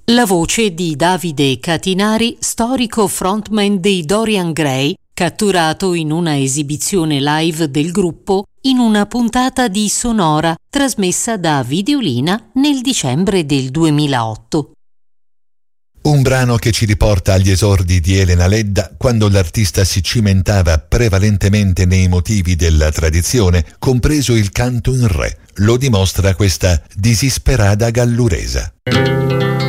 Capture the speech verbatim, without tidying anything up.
La voce di Davide Catinari, storico frontman dei Dorian Gray, catturato in una esibizione live del gruppo in una puntata di Sonora trasmessa da Videolina nel dicembre del duemilaotto. Un brano che ci riporta agli esordi di Elena Ledda, quando l'artista si cimentava prevalentemente nei motivi della tradizione, compreso il canto in re. Lo dimostra questa Disisperada Galluresa.